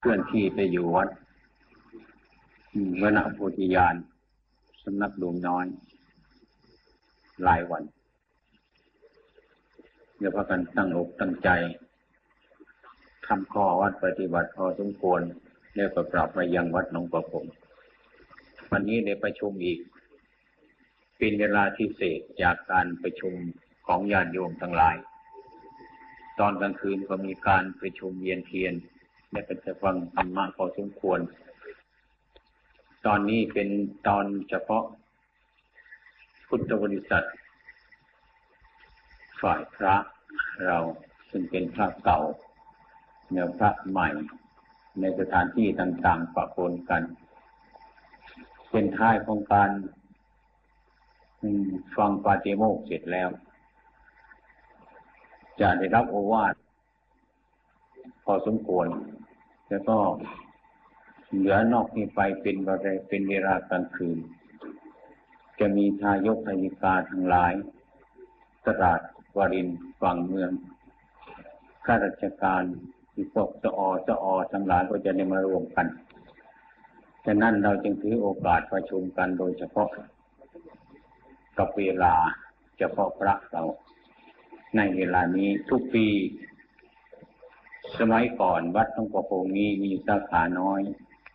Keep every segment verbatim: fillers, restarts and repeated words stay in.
เคลื่อนที่ไปอยู่วัดวณโพธิญาณสำนักหลวงน้อยหลายวันเดี๋ยวพากันตั้งอกตั้งใจทำข้อวัดปฏิบัติพอสมควรแล้วก็กลับมายังวัดหนองประพงวันนี้ได้ประชุมอีกเป็นเวลาพิเศษจากการประชุมของญาติโยมทั้งหลายตอนกลางคืนก็มีการประชุมเวียนเทียนและเป็นจะฟังธรรมะพอสมควรตอนนี้เป็นตอนเฉพาะพุทธบริษัทฝ่ายพระเราซึ่งเป็นพระเก่าแนวพระใหม่ในสถานที่ต่างๆปะปนกันเป็นท้ายของการฟังปาฏิโมกข์เสร็จแล้วจะได้รับโอวาทพอสมควรแล้วก็เหลือนอกนี้ไปเป็นเวลาเป็นเวลากลางคืนจะมีทายกทายิกาทั้งหลายตลาดวารินฝั่งเมืองข้าราชการที่พวกสอสอทั้งหลายก็จะได้มารวมกันฉะนั้นเราจึงถือโอกาสประชุมกันโดยเฉพาะกับเวลาเฉพาะพระเราในเวลานี้ทุกปีสมัยก่อนวัดหนองประพงนี้มีสาขาน้อย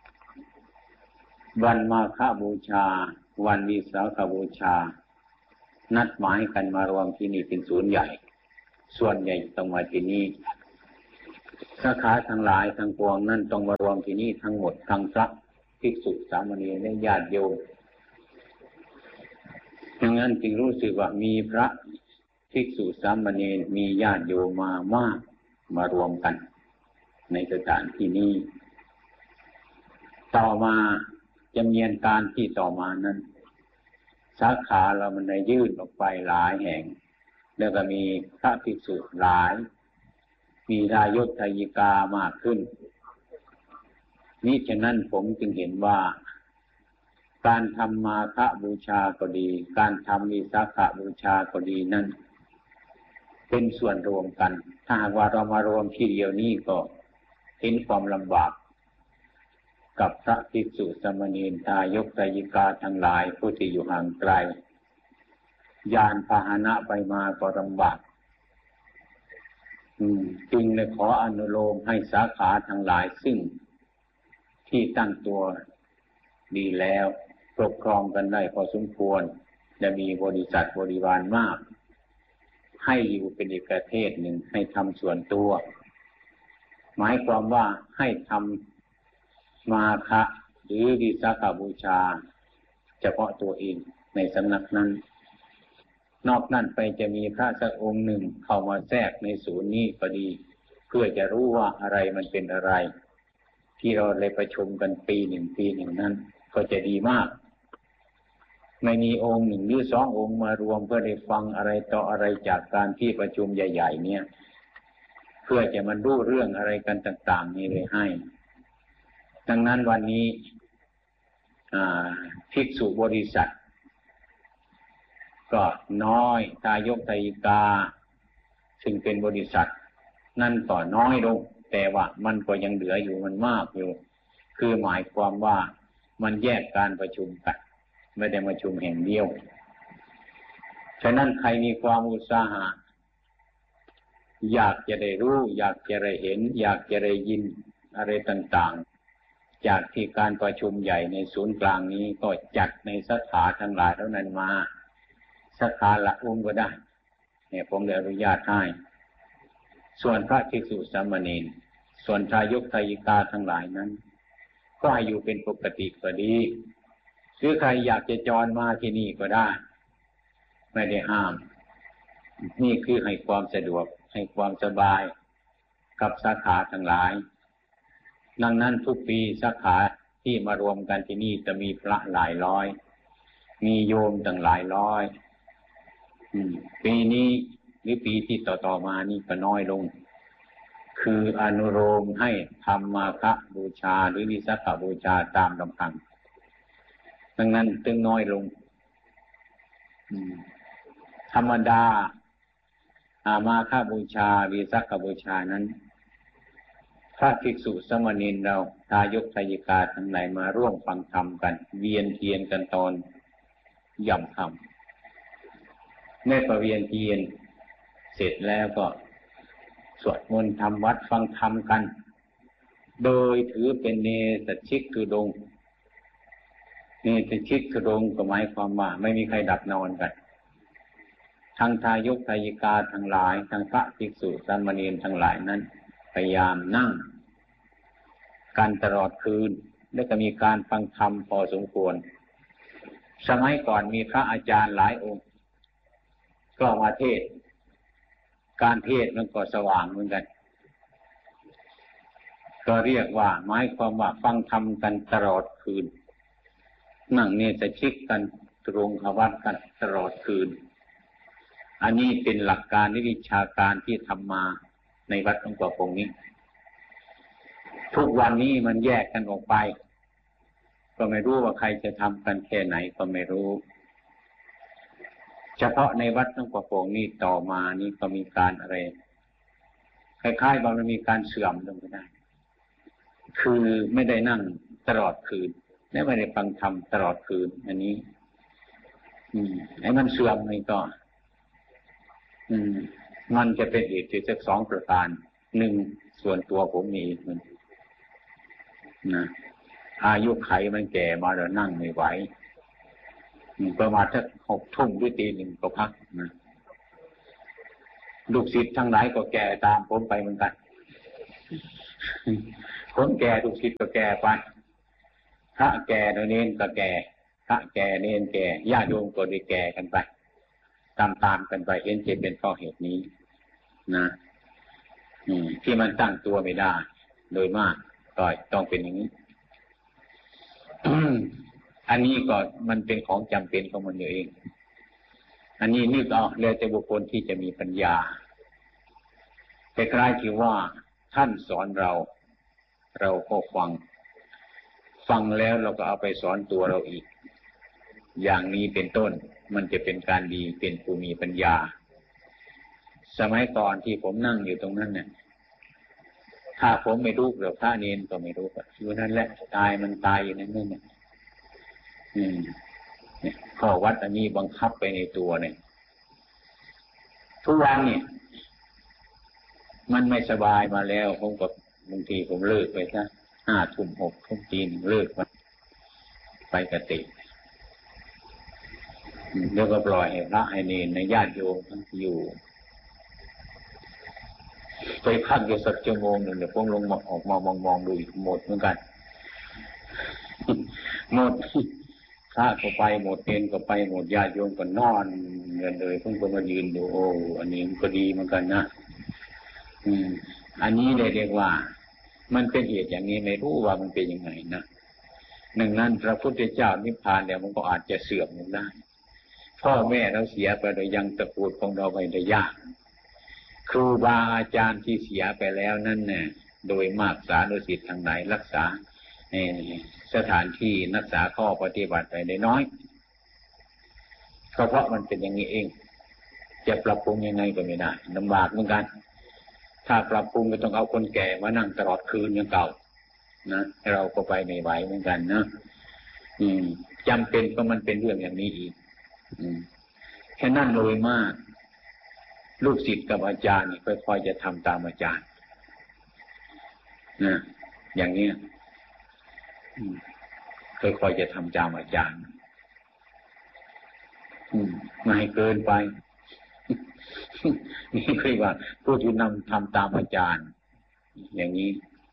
วันมาฆบูชาวันวิสาขบูชานัดหมายกันมารวมที่นี่เป็นศูนย์ใหญ่ส่วนใหญ่ต้องมาที่นี่สาขาทั้งหลายทั้งปวงนั่นต้องมารวมที่นี่ทั้งหมดทั้งพระภิกษุสามเณรและญาติโยมดังนั้นจึงรู้สึกว่ามีพระภิกษุสามเณรมีญาติโยมมามากมารวมกันในสถานที่นี้ต่อมาจำเนียนการที่ต่อมานั้นสาขาเรามันได้ยื่นออกไปหลายแห่งแล้วก็มีพระภิกษุหลายมีทายกทายิกามากขึ้นนี้ฉะนั้นผมจึงเห็นว่าการทำมาฆบูชาก็ดีการทำวิสาขบูชาก็ดีนั้นเป็นส่วนรวมกันถ้าหากว่าเรามารวมที่เดียวนี้ก็เห็นความลำบากกับพระภิกษุสามเณรทายกทายิกาทั้งหลายผู้ที่อยู่ห่างไกลยานพาหนะไปมาก็ลำบากจึงเลยขออนุโลมให้สาขาทั้งหลายซึ่งที่ตั้งตัวดีแล้วปกครองกันได้พอสมควรและมีบริษัทบริวารมากให้อยู่เป็นอีกประเทศหนึ่งให้ทำส่วนตัวหมายความว่าให้ทำมาฆะหรือวิสาขบูชาเฉพาะตัวเองในสำนักนั้นนอกนั้นไปจะมีพระสักองค์หนึ่งเข้ามาแทรกในศูนย์นี้พอดีเพื่อจะรู้ว่าอะไรมันเป็นอะไรที่เราเลยประชุมกันปีหนึ่งปีหนึ่งนั้นก็จะดีมากไม่มีองค์หนึ่งหรือสององค์มารวมเพื่อได้ฟังอะไรต่ออะไรจากการที่ประชุมใหญ่ๆเนี่ยเพื่อจะมันรู้เรื่องอะไรกันต่างๆนี้เลยให้ดังนั้นวันนี้ภิกษุบริษัทก็น้อยทายกทายิกาซึ่งเป็นบริษัทนั่นก็น้อยลงแต่ว่ามันก็ยังเหลืออยู่มันมากอยู่คือหมายความว่ามันแยกการประชุมกันไม่ได้ประชุมแห่งเดียวฉะนั้นใครมีความอุตสาหะอยากจะได้รู้อยากจะได้เห็นอยากจะได้ยินอะไรต่างๆจากที่การประชุมใหญ่ในศูนย์กลางนี้ก็จัดในสาขาทั้งหลายเท่านั้นมาสาขาละองค์ก็ได้เนี่ยผมได้อนุญาตให้ส่วนพระภิกษุสามเณรส่วนทายกทายิกาทั้งหลายนั้นก็ให้อยู่เป็นปกติก็ดีหรือใครอยากจะจรมาที่นี่ก็ได้ไม่ได้ห้ามนี่คือให้ความสะดวกให้ความสบายกับสาขาทั้งหลายดังนั้นทุกปีสาขาที่มารวมกันที่นี่จะมีพระหลายร้อยมีโยมตั้งหลายร้อยปีนี้หรือปีที่ต่อๆมานี่ก็น้อยลงคืออนุโลมให้ทำมาฆบูชาหรือวิสาขบูชาตามลำพังดังนั้นจึงน้อยลงธรรมดามาฆบูชาวิสาขบูชานั้นพระภิกษุสามเณรเราทายกทายิกาทั้งหลายมาร่วมฟังธรรมกันเวียนเทียนกันตอนย่ำค่ำแม่ประเวียนเทียนเสร็จแล้วก็สวดมนต์ทำวัดฟังธรรมกันโดยถือเป็นเนสชิกทุดงค์เนสชิกทุดงค์ก็หมายความว่าไม่มีใครดับนอนกันทั้งทายกทายิกาทั้งหลายทั้งพระภิกษุสามเณรทั้งหลายนั้นพยายามนั่งกันตลอดคืนและก็มีการฟังธรรมพอสมควรสมัยก่อนมีพระอาจารย์หลายองค์ก็มาเทศน์การเทศน์มันก็สว่างเหมือนกันก็เรียกว่าหมายความว่าฟังธรรมกันตลอดคืนนั่งเนสชิกกันตรงขวัตกันตลอดคืนอันนี้เป็นหลักการวิชาการที่ทำมาในวัดหลวงปู่คงนี้ทุกวันนี้มันแยกกันออกไปก็ไม่รู้ว่าใครจะทำกันแค่ไหนก็ไม่รู้เฉพาะในวัดหลวงปู่คงนี้ต่อมานี่ก็มีการอะไรคล้ายๆว่ามันมีการเสื่อมลงไปได้คือไม่ได้นั่งตลอดคืนและไม่ได้ฟังธรรมตลอดคืนอันนี้อืมไอ้มันเสื่อมนี่ก็อืมมันจะเป็นเหตุที่สักสองประการหนึ่งส่วนตัวผมมีมันนะอายุไขมันแก่มาแล้วนั่งไม่ไหวประมาณสักหกทุ่มหรือตีหนึ่งก็พักนะลูกศิษย์ทั้งหลายก็แก่ตามผมไปเหมือนกันคนแก่ลูกศิษย์ก็แก่ไปพระแก่เนนก็แก่พระแก่เนนแก่ญาติโยมก็ได้แก่กันไปตามๆกันไปเห็นจะเป็นเพราะเหตุนี้นะที่มันตั้งตัวไม่ได้โดยมากก็ต้องเป็นอย่างนี้ อันนี้ก็มันเป็นของจำเป็นของมันเองอันนี้นึกเอาแล้วแต่บุคคลที่จะมีปัญญาแต่คล้ายที่ว่าท่านสอนเราเราก็ฟังฟังแล้วเราก็เอาไปสอนตัวเราอีกอย่างนี้เป็นต้นมันจะเป็นการดีเป็นผู้มีปัญญาสมัยก่อนที่ผมนั่งอยู่ตรงนั้นเนี่ยถ้าผมไม่รู้หรือพระเนรก็ไม่รู้อยู่นั่นแหละตายมันตายอยู่นั่นนั่นเนี่ยอืมเนี่ยข้อวัดอันนี้บังคับไปในตัวเนี่ยทุกวันเนี่ยมันไม่สบายมาแล้วผมก็บางทีผมเลิกไปซะห้าทุ่มหกทุ่มจีนเลิกไปไปกติแล้วก็ปล่อยให้พระให้เนรในญาติโยมอยู่ไปพักอยู่สักชั่วโมงหนึ่งเดี๋ยวผมลงมาออกมามองมองดูอีกหมดเหมือนกันหมดพระก็ไปหมดเนรก็ไปหมดญาติโยมก็นอนเงินเลยผมก็มายืนดูโอ้อันนี้มันก็ดีเหมือนกันนะอืมอันนี้เรียกว่ามันเป็นเหตุอย่างนี้ไม่รู้ว่ามันเป็นยังไงนะหนึ่งนั้นพระพุทธเจ้านิพพานแล้วมันก็อาจจะเสื่อมลงได้พ่อแม่เราเสียไปโดยยังตระกูลของเราไปได้ยากครูบาอาจารย์ที่เสียไปแล้วนั่นเนี่ยโดยมากสานุศิษย์ทางไหนรักษาสถานที่รักษาข้อปฏิบัติไปได้น้อยก็เพราะมันเป็นอย่างนี้เองจะปรับปรุงยังไงก็ไม่ได้ลำบากเหมือนกันถ้าปรับปรุงก็ต้องเอาคนแก่มานั่งตลอดคืนอย่างเก่านะเราก็ไปไม่ไหวเหมือนกันนะอืมจำเป็นก็มันเป็นเรื่องอย่างนี้อีกอืมแค่นั้นโดยมากลูกศิษย์กับอาจารย์นี่ค่อยๆจะทำตามอาจารย์นะอย่างนี้ค่อยๆจะทำตามอาจารย์ไม่ให้เกินไปนี่คือว่าผู้ที่นำทำตามอาจารย์อย่างนี้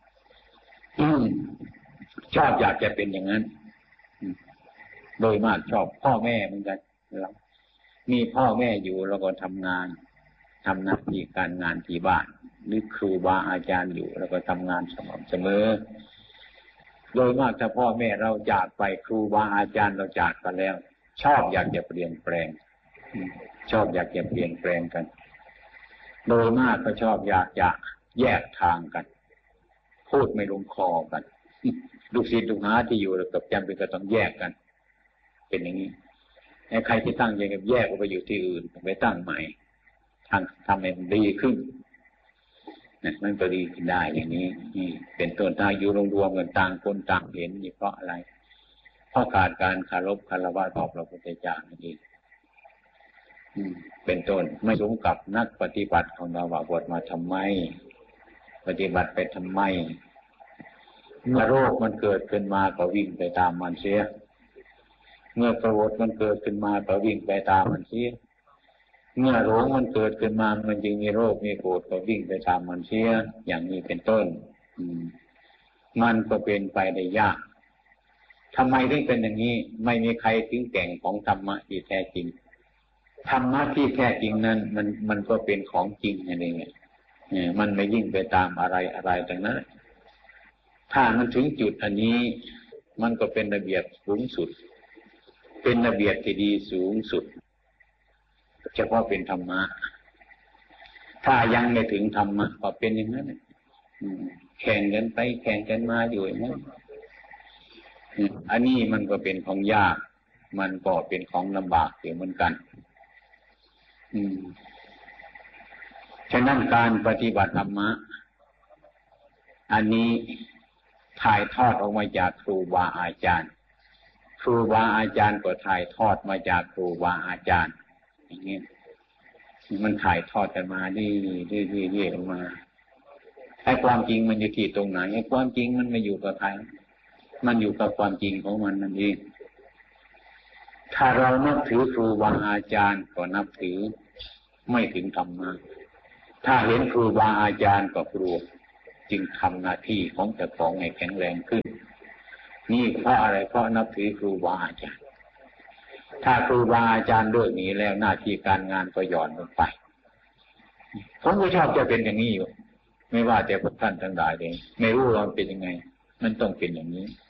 ชอบอยากจะเป็นอย่างนั้นโดยมากชอบพ่อแม่เหมือนกันเรามีพ่อแม่อยู่เราก็ทำงานทำหน้าที่การงานที่บ้านหรือครูบาอาจารย์อยู่แล้วก็ทำงานสม่ำเสมอโดยมากถ้าพ่อแม่เราจากไปครูบาอาจารย์เราจากไปแล้วชอบอยากจะเปลี่ยนแปลงชอบอยากจะเปลี่ยนแปลงกันโดยมากก็ชอบอยากจะแยกทางกันพูดไม่ลงคอกันลูกศิษย์ลูกหาที่อยู่แล้วกับจำเป็นก็ต้องแยกกันเป็นอย่างนี้ใครที่ตั้งใจกับแยกออกไปอยู่ที่อื่นไปตั้งใหม่ทางทำให้มันดีขึ้นนะมันก็ดีขึ้นได้อย่างนี้นี่เป็นต้นถ้าอยู่รวมๆกันต่างคนต่างเห็นนี่เพราะอะไรเพราะขาดการคารพคารวะต่อพระพุทธเจ้านั่นเองเป็นต้นไม่สมกับนักปฏิบัติของเราว่าบวชมาทำไมปฏิบัติไปทำไมเมื่อโรคมันเกิดขึ้นมาก็วิ่งไปตามมันเสียเมื่อโกรธมันเกิดขึ้นมาก็วิ่งไปตามมันเสียเมื่อหลงมันเกิดขึ้นมามันจึงมีโรคมีโกรธก็วิ่งไปตามมันเสียอย่างนี้เป็นต้นมันก็เป็นไปได้ยากทำไมถึงเป็นอย่างนี้ไม่มีใครถึงแก่งของธรรมะที่แท้จริงธรรมะที่แท้จริงนั้นมันมันก็เป็นของจริงนั่นเองเนี่ยมันไม่ยิ่งไปตามอะไรอะไรต่างนั้นถ้ามันถึงจุดอันนี้มันก็เป็นระเบียบสูงสุดเป็นระเบียบที่ดีสูงสุดเฉพาะเป็นธรรมะถ้ายังไม่ถึงธรรมะก็เป็นอย่างนั้นแข่งกันไปแข่งกันมาอยู่อย่างนั้นอันนี้มันก็เป็นของยากมันก็เป็นของลำบากเหมือนกันอืมฉะนั้นการปฏิบัติธรรมะอันนี้ถ่ายทอดออกมาจากครูบาอาจารย์ครูบาอาจารย์ก็ถ่ายทอดมาจากครูบาอาจารย์อย่างนี้มันถ่ายทอดกันมาดีดีดีดีออกมาไอ้ความจริงมันอยู่ที่ตรงไหนไอ้ความจริงมันไม่อยู่กับใครมันอยู่กับความจริงของมันนั่นเองถ้าเรานับถือครูบาอาจารย์ก็นับถือไม่ถึงธรรมะถ้าเห็นครูบาอาจารย์ก็กลัวจึงทำหน้าที่ของเจ้าของให้แข็งแรงขึ้นนี่เพราะอะไรเพราะนับถือครูบาอาจารย์ถ้าครูบาอาจารย์เลิกหนีแล้วหน้าที่การงานก็หย่อนลงไปผมก็ชอบจะเป็นอย่างนี้อยู่ไม่ว่าแต่พวกท่านทั้งหลายเองไม่รู้ว่ามันเป็นยังไงมันต้องเป็นอย่างนี้